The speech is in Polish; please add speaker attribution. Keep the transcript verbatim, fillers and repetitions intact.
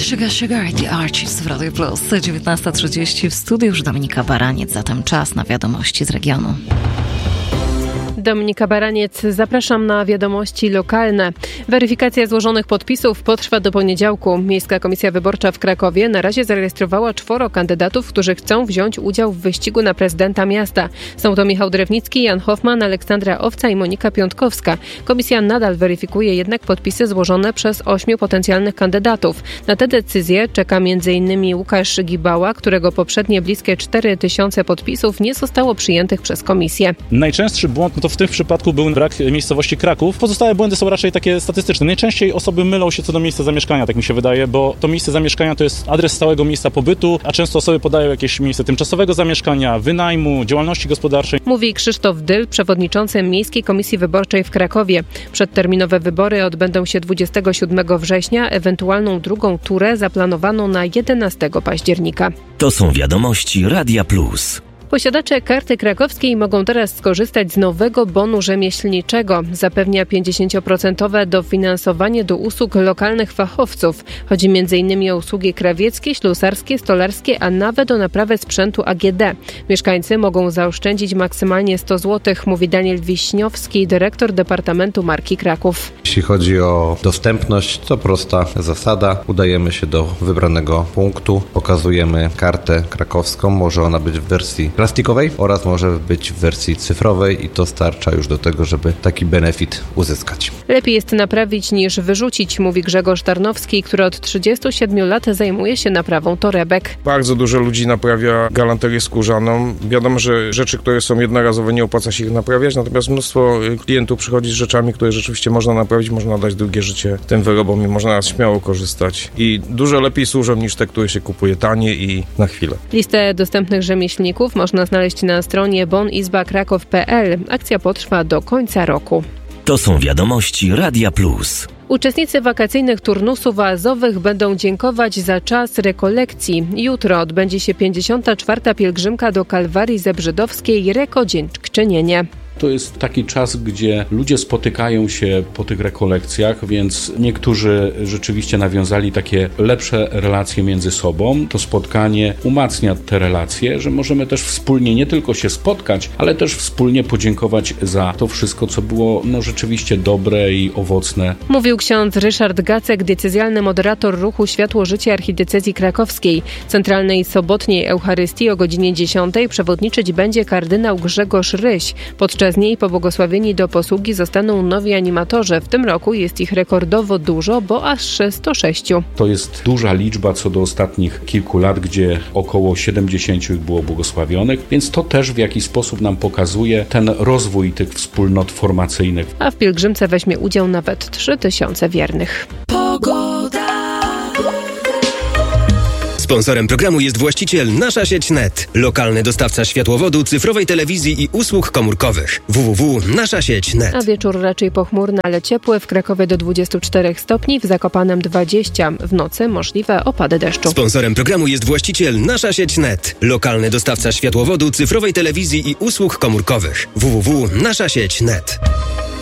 Speaker 1: Sugar Sugar i The Archies w Radio Plus. dziewiętnasta trzydzieści w studiu już Dominika Baraniec, zatem czas na wiadomości z regionu.
Speaker 2: Dominika Baraniec, zapraszam na wiadomości lokalne. Weryfikacja złożonych podpisów potrwa do poniedziałku. Miejska Komisja Wyborcza w Krakowie na razie zarejestrowała czworo kandydatów, którzy chcą wziąć udział w wyścigu na prezydenta miasta. Są to Michał Drewnicki, Jan Hoffman, Aleksandra Owca i Monika Piątkowska. Komisja nadal weryfikuje jednak podpisy złożone przez ośmiu potencjalnych kandydatów. Na tę decyzję czeka m.in. Łukasz Gibała, którego poprzednie bliskie cztery tysiące podpisów nie zostało przyjętych przez komisję.
Speaker 3: Najczęstszy błąd to w tym przypadku był brak miejscowości Kraków. Pozostałe błędy są raczej takie statystyczne. Najczęściej osoby mylą się co do miejsca zamieszkania, tak mi się wydaje, bo to miejsce zamieszkania to jest adres stałego miejsca pobytu, a często osoby podają jakieś miejsce tymczasowego zamieszkania, wynajmu, działalności gospodarczej.
Speaker 2: Mówi Krzysztof Dyl, przewodniczący Miejskiej Komisji Wyborczej w Krakowie. Przedterminowe wybory odbędą się dwudziestego siódmego września, ewentualną drugą turę zaplanowano na jedenastego października.
Speaker 4: To są wiadomości Radia Plus.
Speaker 2: Posiadacze karty krakowskiej mogą teraz skorzystać z nowego bonu rzemieślniczego. Zapewnia pięćdziesięcioprocentowe dofinansowanie do usług lokalnych fachowców. Chodzi m in o usługi krawieckie, ślusarskie, stolarskie, a nawet o naprawę sprzętu A G D. Mieszkańcy mogą zaoszczędzić maksymalnie sto złotych, mówi Daniel Wiśniowski, dyrektor Departamentu Marki Kraków.
Speaker 5: Jeśli chodzi o dostępność, to prosta zasada. Udajemy się do wybranego punktu, pokazujemy kartę krakowską. Może ona być w wersji plastikowej oraz może być w wersji cyfrowej i to starcza już do tego, żeby taki benefit uzyskać.
Speaker 2: Lepiej jest naprawić niż wyrzucić, mówi Grzegorz Tarnowski, który od trzydziestu siedmiu lat zajmuje się naprawą torebek.
Speaker 6: Bardzo dużo ludzi naprawia galanterię skórzaną. Wiadomo, że rzeczy, które są jednorazowe, nie opłaca się ich naprawiać, natomiast mnóstwo klientów przychodzi z rzeczami, które rzeczywiście można naprawić, można dać drugie życie tym wyrobom i można śmiało korzystać. I dużo lepiej służą niż te, które się kupuje taniej i na chwilę.
Speaker 2: Listę dostępnych rzemieślników można znaleźć na stronie bon izba kraków kropka p l. Akcja potrwa do końca roku.
Speaker 4: To są wiadomości Radia Plus.
Speaker 2: Uczestnicy wakacyjnych turnusów oazowych będą dziękować za czas rekolekcji. Jutro odbędzie się pięćdziesiąta czwarta pielgrzymka do Kalwarii Zebrzydowskiej Reko Dziękczynienie.
Speaker 7: To jest taki czas, gdzie ludzie spotykają się po tych rekolekcjach, więc niektórzy rzeczywiście nawiązali takie lepsze relacje między sobą. To spotkanie umacnia te relacje, że możemy też wspólnie nie tylko się spotkać, ale też wspólnie podziękować za to wszystko, co było no, rzeczywiście dobre i owocne.
Speaker 2: Mówił ksiądz Ryszard Gacek, diecezjalny moderator ruchu Światło Życie Archidiecezji Krakowskiej. Centralnej sobotniej Eucharystii o godzinie dziesiątej przewodniczyć będzie kardynał Grzegorz Ryś. Podczas niej pobłogosławieni do posługi zostaną nowi animatorzy. W tym roku jest ich rekordowo dużo, bo aż sto sześć.
Speaker 7: To jest duża liczba co do ostatnich kilku lat, gdzie około siedemdziesięciu ich było błogosławionych, więc to też w jakiś sposób nam pokazuje ten rozwój tych wspólnot formacyjnych.
Speaker 2: A w pielgrzymce weźmie udział nawet trzy tysiące wiernych.
Speaker 4: Pogoda. Sponsorem programu jest właściciel Nasza Sieć Net, lokalny dostawca światłowodu, cyfrowej telewizji i usług komórkowych. w w w kropka nasza sieć kropka net.
Speaker 2: A wieczór raczej pochmurny, ale ciepły. W Krakowie do dwudziestu czterech stopni, w Zakopanem dwadzieścia. W nocy możliwe opady deszczu.
Speaker 4: Sponsorem programu jest właściciel Nasza Sieć Net, lokalny dostawca światłowodu, cyfrowej telewizji i usług komórkowych. w w w kropka nasza sieć kropka net.